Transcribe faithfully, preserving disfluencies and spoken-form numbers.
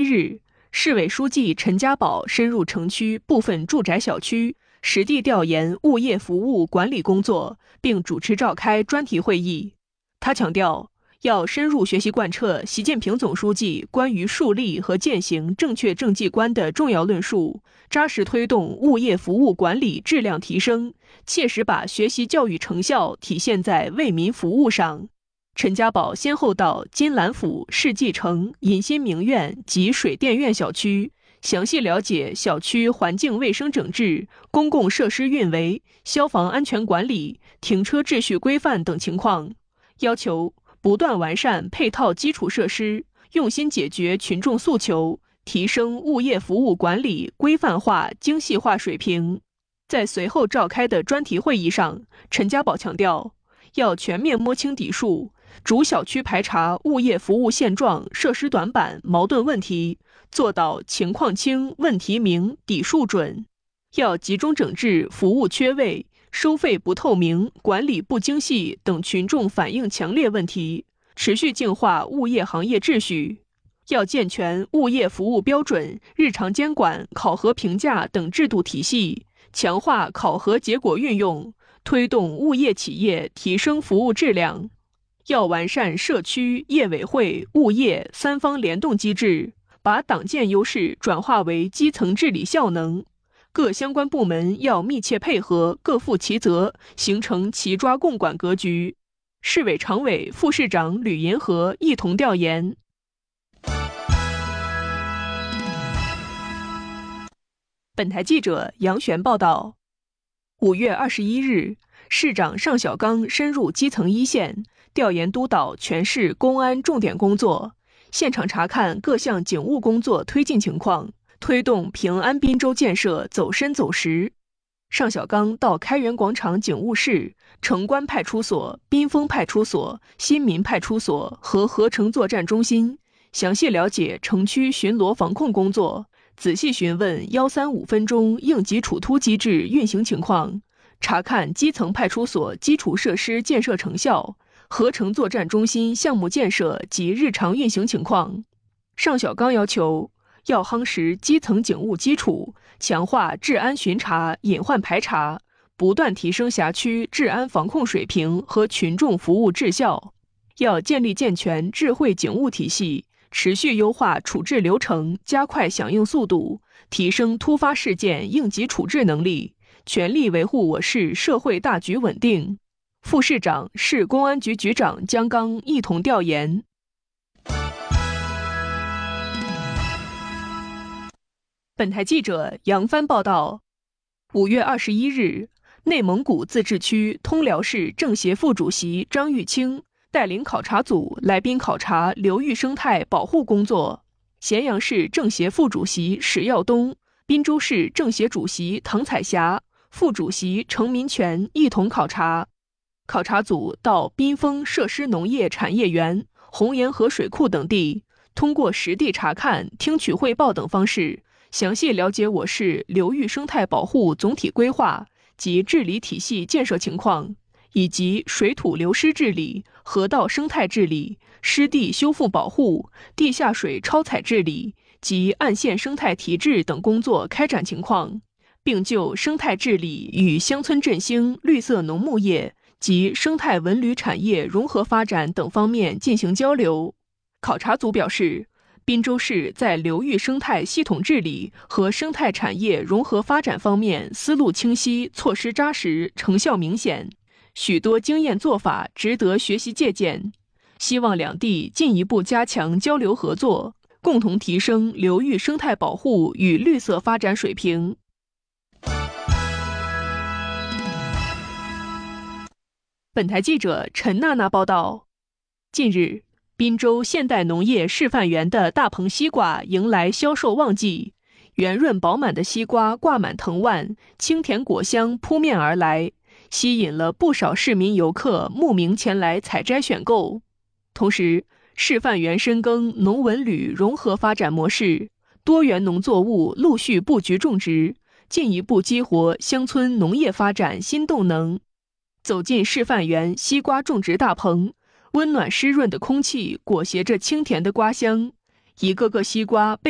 日，市委书记陈家宝深入城区部分住宅小区，实地调研物业服务管理工作，并主持召开专题会议。他强调，要深入学习贯彻习近平总书记关于树立和践行正确政绩观的重要论述，扎实推动物业服务管理质量提升，切实把学习教育成效体现在为民服务上。陈家宝先后到金兰府、世纪城、银新名苑及水电院小区，详细了解小区环境卫生整治、公共设施运维、消防安全管理、停车秩序规范等情况，要求不断完善配套基础设施，用心解决群众诉求，提升物业服务管理规范化、精细化水平。在随后召开的专题会议上，陈家宝强调，要全面摸清底数，逐小区排查物业服务现状、设施短板、矛盾问题，做到情况清、问题明、底数准。要集中整治服务缺位、收费不透明、管理不精细等群众反映强烈问题，持续净化物业行业秩序。要健全物业服务标准、日常监管、考核评价等制度体系，强化考核结果运用，推动物业企业提升服务质量。要完善社区、业委会、物业三方联动机制，把党建优势转化为基层治理效能。各相关部门要密切配合，各负其责，形成齐抓共管格局。市委常委、副市长吕银河一同调研。本台记者杨璇报道。五月二十一日，市长尚小刚深入基层一线，调研督导全市公安重点工作，现场查看各项警务工作推进情况，推动平安滨州建设走深走实。尚小刚到开元广场警务室、城关派出所、滨丰派出所、新民派出所和合成作战中心，详细了解城区巡逻防控工作，仔细询问一三五分钟应急处突机制运行情况，查看基层派出所基础设施建设成效、合成作战中心项目建设及日常运行情况。尚小刚要求，要夯实基层警务基础，强化治安巡查、隐患排查，不断提升辖区治安防控水平和群众服务质效。要建立健全智慧警务体系，持续优化处置流程，加快响应速度，提升突发事件应急处置能力，全力维护我市社会大局稳定。副市长、市公安局局长姜刚一同调研。本台记者杨帆报道。五月二十一日，内蒙古自治区通辽市政协副主席张玉清带领考察组来宾考察流域生态保护工作。咸阳市政协副主席史耀东、滨州市政协主席唐彩霞、副主席程民权一同考察。考察组到滨丰设施农业产业园、红岩河水库等地，通过实地查看、听取汇报等方式，详细了解我市流域生态保护总体规划及治理体系建设情况，以及水土流失治理、河道生态治理、湿地修复保护、地下水超采治理及岸线生态提质等工作开展情况，并就生态治理与乡村振兴、绿色农牧业及生态文旅产业融合发展等方面进行交流。考察组表示，滨州市在流域生态系统治理和生态产业融合发展方面思路清晰、措施扎实、成效明显，许多经验做法值得学习借鉴。希望两地进一步加强交流合作，共同提升流域生态保护与绿色发展水平。本台记者陈娜娜报道。近日，滨州现代农业示范园的大棚西瓜迎来销售旺季，圆润饱满的西瓜挂满藤蔓，清甜果香扑面而来，吸引了不少市民游客慕名前来采摘选购。同时，示范园深耕农文旅融合发展模式，多元农作物陆续布局种植，进一步激活乡村农业发展新动能。走进示范园西瓜种植大棚，温暖湿润的空气裹挟着清甜的瓜香，一个个西瓜被